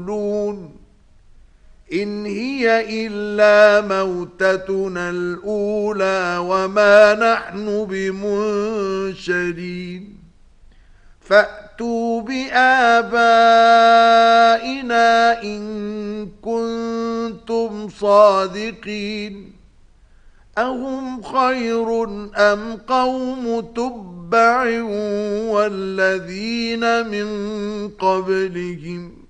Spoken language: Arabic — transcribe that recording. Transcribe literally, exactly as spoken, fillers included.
إن هي إلا موتتنا الأولى وما نحن بمنشرين فأتوا بآبائنا إن كنتم صادقين أهم خير أم قوم تبع والذين من قبلهم